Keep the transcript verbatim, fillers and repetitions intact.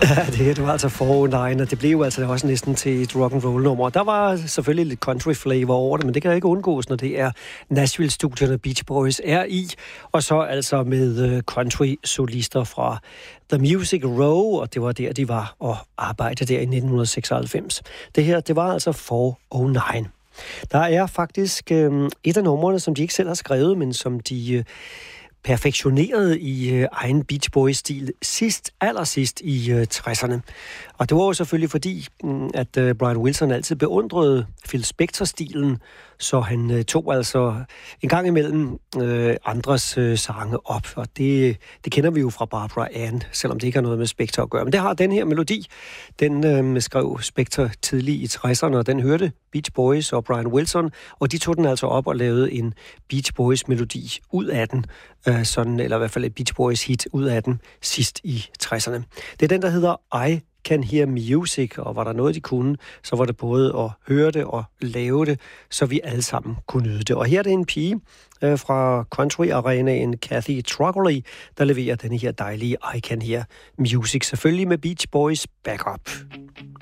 Ja, det, det var altså four oh nine, og det blev jo altså også næsten til et rock'n'roll-nummer. Der var selvfølgelig lidt country flavor over det, men det kan ikke undgås, når det er Nashville-studierne Beach Boys er i, og så altså med country-solister fra The Music Row, og det var der, de var og arbejdede der i nitten seksoghalvfems. Det her, det var altså four oh nine. Der er faktisk øh, et af numrene, som de ikke selv har skrevet, men som de øh, perfektionerede i øh, egen Beach Boys-stil sidst, allersidst i øh, tresserne. Og det var jo selvfølgelig fordi, mm, at øh, Brian Wilson altid beundrede Phil Spector-stilen, så han øh, tog altså en gang imellem øh, andres øh, sange op. Og det, det kender vi jo fra Barbara Ann, selvom det ikke har noget med Spector at gøre. Men det har den her melodi. Den øh, skrev Spector tidligt i tresserne, og den hørte Beach Boys og Brian Wilson, og de tog den altså op og lavede en Beach Boys-melodi ud af den, øh, sådan, eller i hvert fald et Beach Boys-hit ud af den sidst i tresserne. Det er den, der hedder I Can Hear Music, og var der noget, de kunne, så var det både at høre det og lave det, så vi alle sammen kunne nyde det. Og her er det en pige øh, fra country-arenaen Kathy Trockley, der leverer denne her dejlige I Can Hear Music, selvfølgelig med Beach Boys backup.